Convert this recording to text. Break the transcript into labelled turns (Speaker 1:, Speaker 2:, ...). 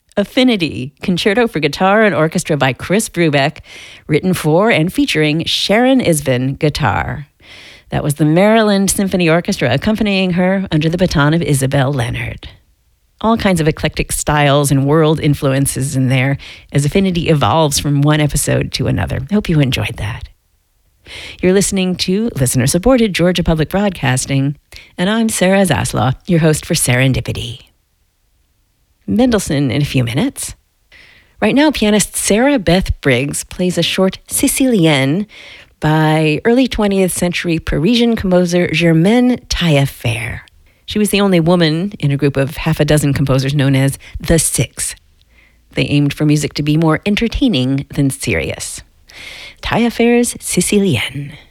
Speaker 1: Affinity, Concerto for Guitar and Orchestra by Chris Brubeck, written for and featuring Sharon Isbin, guitar. That was the Maryland Symphony Orchestra accompanying her under the baton of Isabel Leonard. All kinds of eclectic styles and world influences in there as Affinity evolves from one episode to another. I hope you enjoyed that. You're listening to listener-supported Georgia Public Broadcasting, and I'm Sarah Zaslaw, your host for Serendipity. Mendelssohn in a few minutes. Right now, pianist Sarah Beth Briggs plays a short Sicilienne by early 20th century Parisian composer Germaine Taillefer. She was the only woman in a group of half a dozen composers known as the Six. They aimed for music to be more entertaining than serious. Taillefer's Sicilienne.